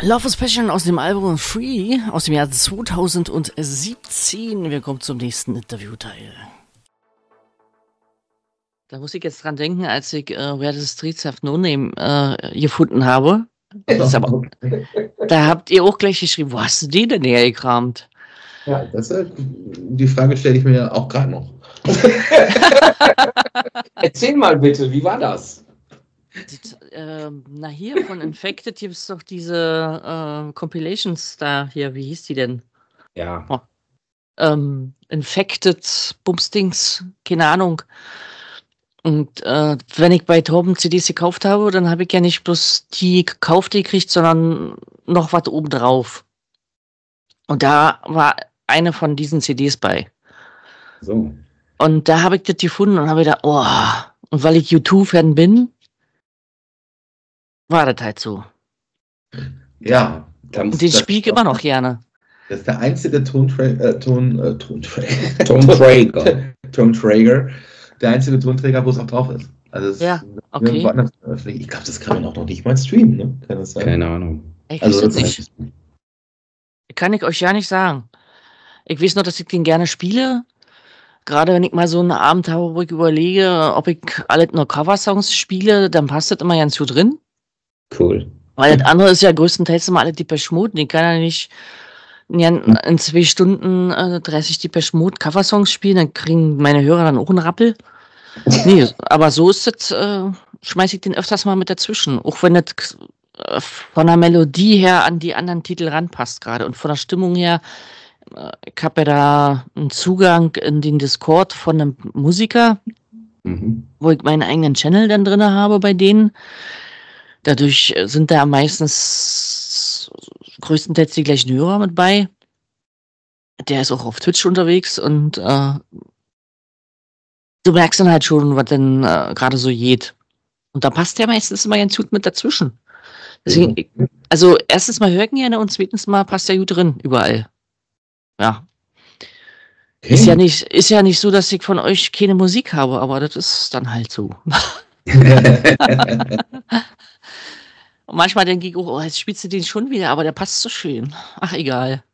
Love is Passion aus dem Album Free aus dem Jahr 2017. Wir kommen zum nächsten Interviewteil. Da muss ich jetzt dran denken, als ich Where the Streets Have No Name gefunden habe. Da habt ihr auch gleich geschrieben, wo hast du die denn hergekramt? Ja, die Frage stelle ich mir auch gerade noch. Erzähl mal bitte, wie war das? Hier von Infected gibt es doch diese Compilations da hier, wie hieß die denn? Ja. Infected, Bumsdings, keine Ahnung. Und wenn ich bei Torben CDs gekauft habe, dann habe ich ja nicht bloß die gekauft gekriegt, sondern noch was obendrauf. Und da war eine von diesen CDs bei. So. Und da habe ich das gefunden und habe gedacht, oh, und weil ich U2-Fan bin, war das halt so. Ja. Und den spiele ich immer noch gerne. Das ist der einzige Tonträger. Der einzige Tonträger, wo es auch drauf ist. Also ja, okay. Ich glaube, das kann man auch noch nicht mal streamen, ne? Kann das sein? Keine Ahnung. Kann ich euch ja nicht sagen. Ich weiß nur, dass ich den gerne spiele. Gerade wenn ich mal so einen Abend habe, wo ich überlege, ob ich alle nur Coversongs spiele, dann passt das immer ganz gut drin. Cool. Weil das andere ist ja größtenteils immer alle Depeche Mode. Die kann ja nicht in 2 Stunden 30 Depeche Mode Coversongs spielen, dann kriegen meine Hörer dann auch einen Rappel. Nee, aber so ist das, schmeiße ich den öfters mal mit dazwischen. Auch wenn das von der Melodie her an die anderen Titel ranpasst gerade. Und von der Stimmung her, ich habe ja da einen Zugang in den Discord von einem Musiker, wo ich meinen eigenen Channel dann drin habe bei denen. Dadurch sind da meistens größtenteils die gleichen Hörer mit bei. Der ist auch auf Twitch unterwegs und du merkst dann halt schon, was denn gerade so geht. Und da passt der meistens immer ganz gut mit dazwischen. Deswegen, also erstens mal höre ich ihn gerne und zweitens mal passt der gut drin, überall. Ja. Okay. Ist ja nicht so, dass ich von euch keine Musik habe, aber das ist dann halt so. Und manchmal denke ich, oh, jetzt spielst du den schon wieder, aber der passt so schön. Ach, egal.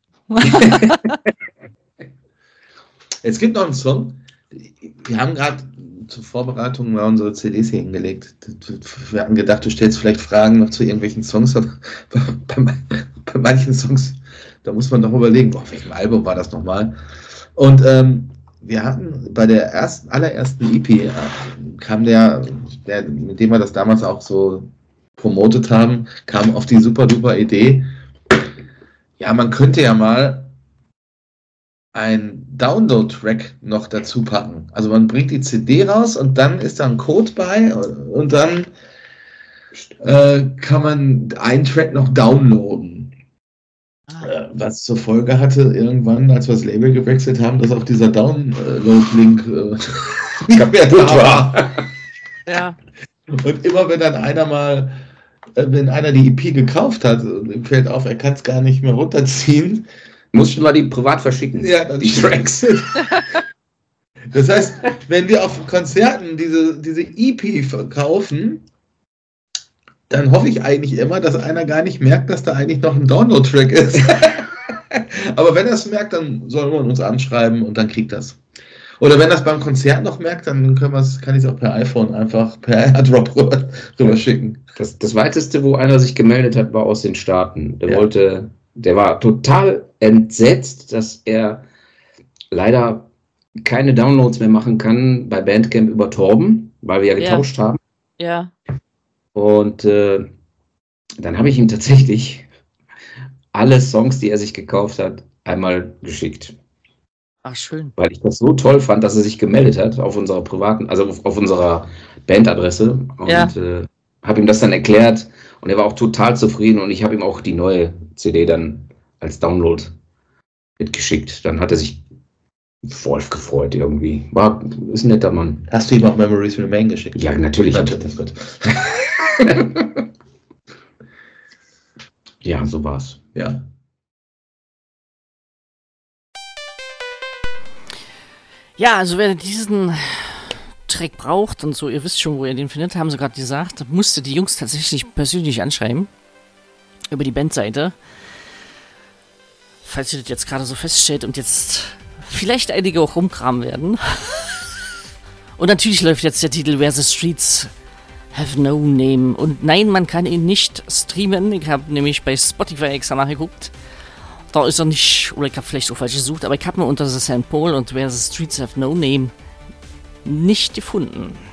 Es gibt noch einen Song. Wir haben gerade zur Vorbereitung mal unsere CDs hier hingelegt. Wir hatten gedacht, du stellst vielleicht Fragen noch zu irgendwelchen Songs. Bei manchen Songs, da muss man doch überlegen, auf welchem Album war das nochmal? Und wir hatten bei der allerersten EP, kam der, mit dem wir das damals auch so promotet haben, kam auf die super duper Idee, ja, man könnte ja mal ein Download-Track noch dazu packen. Also man bringt die CD raus und dann ist da ein Code bei und dann kann man einen Track noch downloaden. Was zur Folge hatte, irgendwann, als wir das Label gewechselt haben, dass auch dieser Download-Link nicht mehr da war. Ja. Und immer wenn dann wenn einer die EP gekauft hat, ihm fällt auf, er kann es gar nicht mehr runterziehen. Mussten wir die privat verschicken. Ja, die Tracks. Das heißt, wenn wir auf Konzerten diese EP verkaufen, dann hoffe ich eigentlich immer, dass einer gar nicht merkt, dass da eigentlich noch ein Download-Track ist. Aber wenn er es merkt, dann soll man uns anschreiben und dann kriegt das. Oder wenn das beim Konzert noch merkt, dann kann ich es auch per iPhone einfach per AirDrop rüber schicken. Das weiteste, wo einer sich gemeldet hat, war aus den Staaten. Der war total entsetzt, dass er leider keine Downloads mehr machen kann bei Bandcamp über Torben, weil wir ja getauscht haben. Ja. Und dann habe ich ihm tatsächlich alle Songs, die er sich gekauft hat, einmal geschickt. Ach, schön. Weil ich das so toll fand, dass er sich gemeldet hat auf unserer privaten, also auf unserer Bandadresse. Und habe ihm das dann erklärt und er war auch total zufrieden und ich habe ihm auch die neue CD dann als Download mitgeschickt. Dann hat er sich voll gefreut irgendwie. Ist ein netter Mann. Hast du ihm auch Memories Remain geschickt? Ja, natürlich. Ja, so war's. Ja. Ja, also wer diesen Track braucht und so, ihr wisst schon, wo ihr den findet, haben sie gerade gesagt, musste die Jungs tatsächlich persönlich anschreiben. über die Bandseite. Falls ihr das jetzt gerade so feststellt und jetzt vielleicht einige auch rumkramen werden. Und natürlich läuft jetzt der Titel Where the Streets Have No Name. Und nein, man kann ihn nicht streamen. Ich habe nämlich bei Spotify extra nachgeguckt. Da ist er nicht, oder ich habe vielleicht auch falsch gesucht, aber ich habe nur unter The St. Paul und Where the Streets Have No Name nicht gefunden.